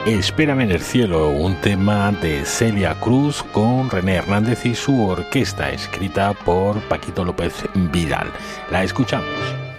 Espérame en el cielo, un tema de Celia Cruz con René Hernández y su orquesta, escrita por Paquito López Vidal. La escuchamos.